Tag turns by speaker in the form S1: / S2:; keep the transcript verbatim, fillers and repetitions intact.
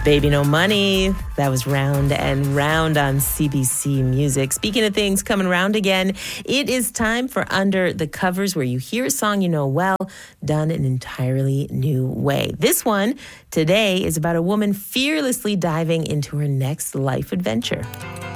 S1: Baby No Money. That was Round and Round on C B C Music. Speaking of things coming round again, it is time for Under the Covers, where you hear a song you know well, done an entirely new way. This one today is about a woman fearlessly diving into her next life adventure.